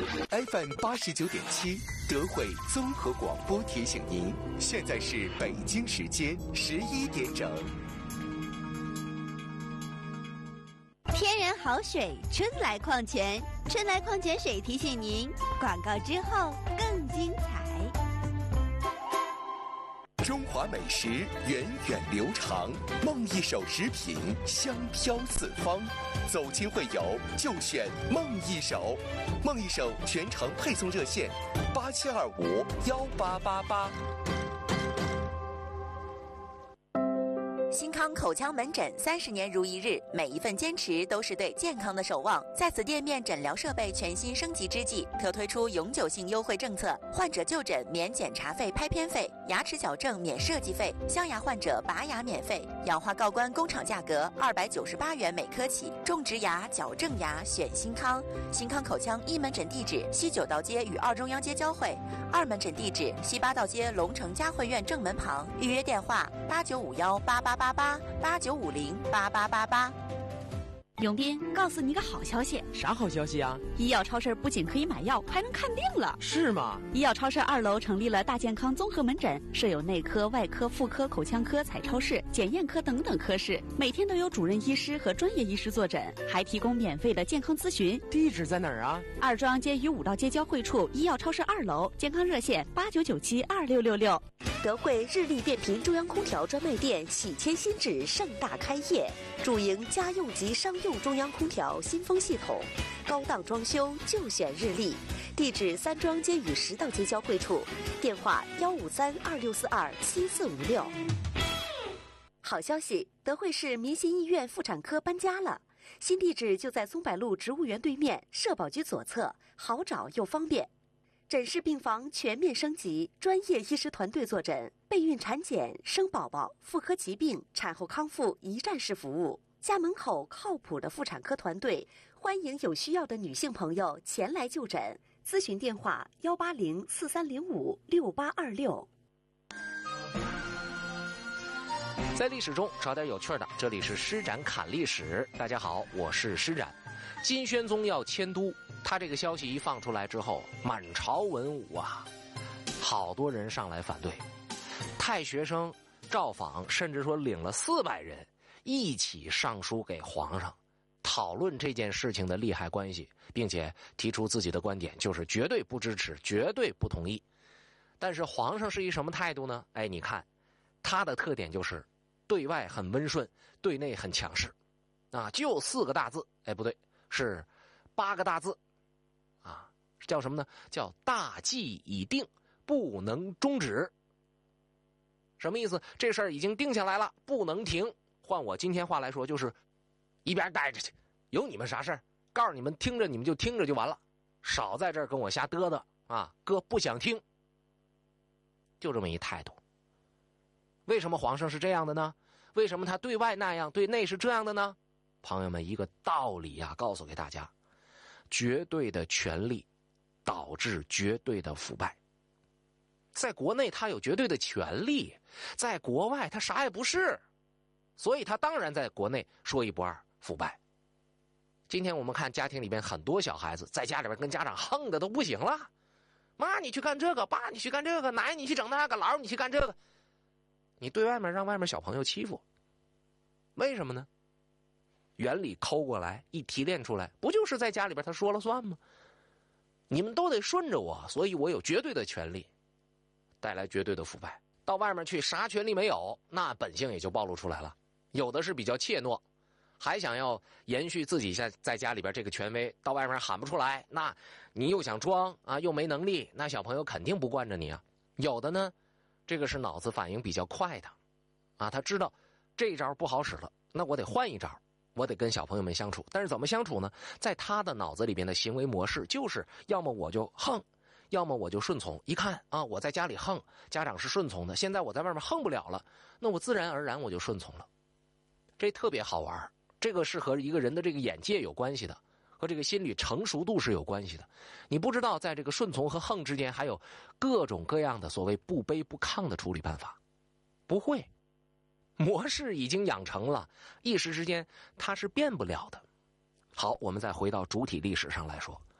FM 89.7德惠综合广播提醒您，现在是北京时间11点整。 天然好水，春来矿泉，春来矿泉水提醒您，广告之后更精彩。 中华美食源远流长，梦一手食品香飘四方。走亲会友就选梦一手，梦一手全程配送热线87251888。 新康口腔门诊30年如一日，每一份坚持都是对健康的守望。在此店面诊疗设备全新升级之际，特推出永久性优惠政策：患者就诊免检查费、拍片费，牙齿矫正免设计费，镶牙患者拔牙免费，氧化锆关工厂价格298元每颗起。种植牙、矫正牙选新康。新康口腔一门诊地址西九道街与二中央街交汇，2门诊地址西八道街龙城嘉汇苑正门旁。预约电话8951888889508888。 永斌，告诉你个好消息。 啥好消息啊？ 医药超市不仅可以买药，还能看病了。 是吗？ 医药超市2楼成立了大健康综合门诊，设有内科、外科、妇科、口腔科、彩超室、检验科等等科室，每天都有主任医师和专业医师坐诊，还提供免费的健康咨询。 地址在哪儿啊？ 二中央街与五道街交汇处，医药超市2楼，健康热线89972666。 德惠日立电瓶中央空调专卖店喜迁新址盛大开业，主营家用及商用中央空调新风系统，高档装修就选日立。地址3中央街与10道街交汇处，电话15326427456。好消息，德惠市民心医院妇产科搬家了，新地址就在松柏路植物园对面，社保局左侧，好找又方便。诊室病房全面升级，专业医师团队坐诊，备孕产检、生宝宝、妇科疾病、产后康复一站式服务。家门口靠谱的妇产科团队，欢迎有需要的女性朋友前来就诊。咨询电话18043056826。 在历史中找点有趣的，这里是施展侃历史。大家好，我是施展。金宣宗要迁都，他这个消息一放出来之后，满朝文武啊，好多人上来反对。太学生赵昉甚至说领了400人一起上书给皇上，讨论这件事情的利害关系，并且提出自己的观点，就是绝对不支持，绝对不同意。但是皇上是一什么态度呢？哎，你看他的特点就是对外很温顺，对内很强势啊，就4个大字，哎，不对，是8个大字啊，叫什么呢？叫大计已定，不能终止。什么意思？这事儿已经定下来了，不能停。换我今天话来说，就是一边待着去，有你们啥事儿？告诉你们听着，你们就听着就完了，少在这儿跟我瞎嘚嘚啊！哥不想听，就这么一态度。为什么皇上是这样的呢？为什么他对外那样，对内是这样的呢？朋友们，一个道理啊，告诉给大家：绝对的权力导致绝对的腐败。在国内他有绝对的权利，在国外他啥也不是，所以他当然在国内说一不二，腐败。今天我们看家庭里边很多小孩子在家里边跟家长横的都不行了，妈你去干这个，爸你去干这个，奶你去整那个，姥你去干这个，你对外面让外面小朋友欺负，为什么呢？原理抠过来一提炼出来，不就是在家里边他说了算吗？你们都得顺着我，所以我有绝对的权利，带来绝对的腐败。到外面去啥权利没有，那本性也就暴露出来了。有的是比较怯懦，还想要延续自己在家里边这个权威，到外面喊不出来，那你又想装啊，又没能力，那小朋友肯定不惯着你啊。有的呢，这个是脑子反应比较快的啊，他知道这一招不好使了，那我得换一招，我得跟小朋友们相处。但是怎么相处呢？在他的脑子里边的行为模式就是要么我就横，要么我就顺从。一看啊，我在家里横，家长是顺从的，现在我在外面横不了了，那我自然而然我就顺从了。这特别好玩，这个是和一个人的这个眼界有关系的，和这个心理成熟度是有关系的。你不知道在这个顺从和横之间还有各种各样的所谓不卑不亢的处理办法，不会，模式已经养成了，一时之间它是变不了的。好，我们再回到主体历史上来说，